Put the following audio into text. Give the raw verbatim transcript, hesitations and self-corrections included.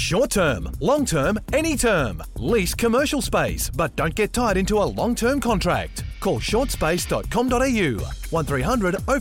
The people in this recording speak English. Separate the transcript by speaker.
Speaker 1: Short term, long term, any term. Lease commercial space, but don't get tied into a long term contract. Call short space dot com dot a u one three hundred oh